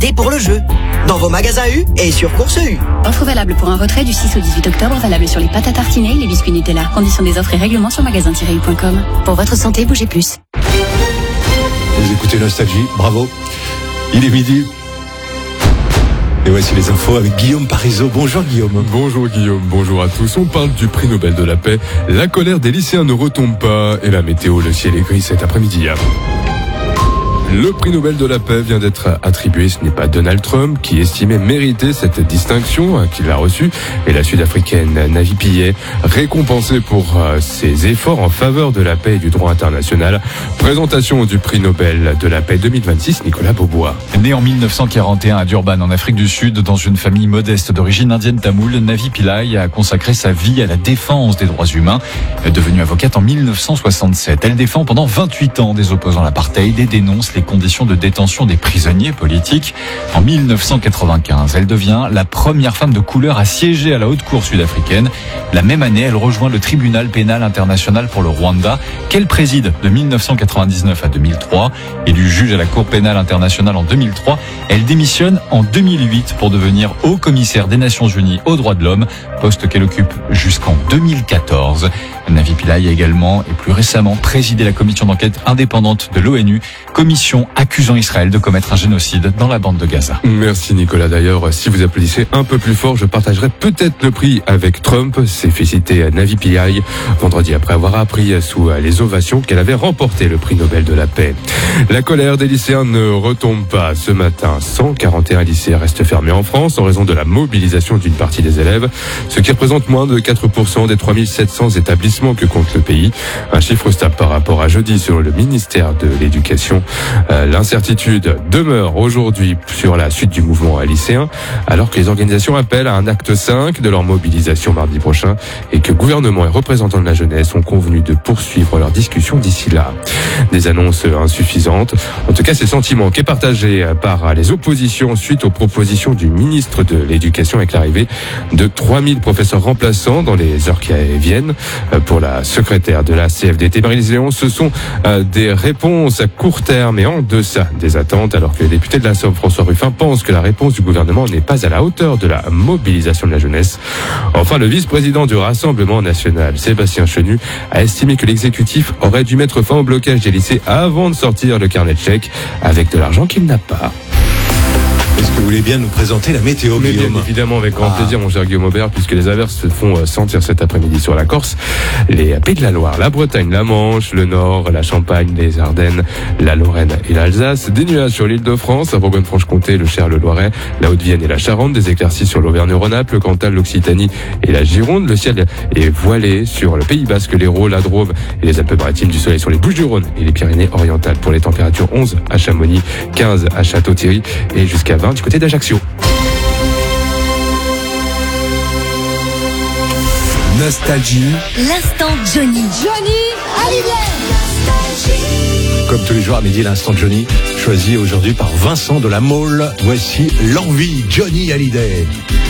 T pour le jeu. Dans vos magasins U et sur Course U. Offre valable pour un retrait du 6 au 18 octobre, valable sur les pâtes à tartiner et les biscuits Nutella. Conditions des offres et règlements sur magasin-u.com. Pour votre santé, bougez plus. Vous écoutez Nostalgie, bravo. Il est midi. Et voici les infos avec Guillaume Parisot. Bonjour Guillaume. Bonjour Guillaume, bonjour à tous. On parle du prix Nobel de la paix. La colère des lycéens ne retombe pas. Et la météo, le ciel est gris cet après-midi. Le prix Nobel de la paix vient d'être attribué. Ce n'est pas Donald Trump qui estimait mériter cette distinction qu'il a reçue, et la Sud-Africaine Navi Pillay, récompensée pour ses efforts en faveur de la paix et du droit international. Présentation du prix Nobel de la paix 2026, Nicolas Beaubois. Né en 1941 à Durban, en Afrique du Sud, dans une famille modeste d'origine indienne tamoule, Navi Pillay a consacré sa vie à la défense des droits humains. Devenue avocate en 1967, elle défend pendant 28 ans des opposants à l'apartheid et dénonce les conditions de détention des prisonniers politiques. En 1995, elle devient la première femme de couleur à siéger à la haute cour sud-africaine. La même année, elle rejoint le tribunal pénal international pour le Rwanda, qu'elle préside de 1999 à 2003. Élue juge à la cour pénale internationale en 2003, elle démissionne en 2008 pour devenir haut commissaire des Nations Unies aux droits de l'homme, poste qu'elle occupe jusqu'en 2014. Navi Pillay a également et plus récemment présidé la commission d'enquête indépendante de l'ONU, commission accusant Israël de commettre un génocide dans la bande de Gaza. Merci Nicolas. D'ailleurs, si vous applaudissez un peu plus fort, je partagerai peut-être le prix avec Trump. C'est félicité Navi Pillay vendredi après avoir appris sous les ovations qu'elle avait remporté le prix Nobel de la paix. La colère des lycéens ne retombe pas. Ce matin, 141 lycées restent fermés en France en raison de la mobilisation d'une partie des élèves, ce qui représente moins de 4% des 3700 établissements que compte le pays. Un chiffre stable par rapport à jeudi selon le ministère de l'Éducation. L'incertitude demeure aujourd'hui sur la suite du mouvement lycéen, alors que les organisations appellent à un acte 5 de leur mobilisation mardi prochain et que gouvernement et représentants de la jeunesse ont convenu de poursuivre leurs discussions d'ici là. Des annonces insuffisantes. En tout cas, c'est le sentiment qui est partagé par les oppositions suite aux propositions du ministre de l'Éducation avec l'arrivée de 3000 professeurs remplaçants dans les heures qui viennent. Pour la secrétaire de la CFDT, Marie-Lise Léon, ce sont des réponses à court terme et en deçà des attentes, alors que le député de la Somme, François Ruffin, pense que la réponse du gouvernement n'est pas à la hauteur de la mobilisation de la jeunesse. Enfin, le vice-président du Rassemblement national, Sébastien Chenu, a estimé que l'exécutif aurait dû mettre fin au blocage des lycées avant de sortir le carnet de chèques avec de l'argent qu'il n'a pas. Est-ce que vous voulez bien nous présenter la météo, Mais Guillaume? bien évidemment, avec grand plaisir, mon cher Guillaume Aubert, puisque les averses se font sentir cet après-midi sur la Corse, les Pays de la Loire, la Bretagne, la Manche, le Nord, la Champagne, les Ardennes, la Lorraine et l'Alsace. Des nuages sur l'île de France, la Bourgogne-Franche-Comté, le Cher, le Loiret, la Haute-Vienne et la Charente. Des éclaircies sur l'Auvergne-Rhône-Alpes, le Cantal, l'Occitanie et la Gironde. Le ciel est voilé sur le Pays Basque, l'Hérault, la Drôme et les Alpes-Maritimes. Du soleil sur les Bouches-du-Rhône et les Pyrénées-Orientales. Pour les températures, 11 à Chamonix, 15 à Château-Thierry et jusqu'à 20 du côté d'Ajaccio. Nostalgie. L'instant Johnny. Johnny Hallyday. Comme tous les jours à midi, l'instant Johnny, choisi aujourd'hui par Vincent de la Mole. Voici l'envie Johnny Hallyday.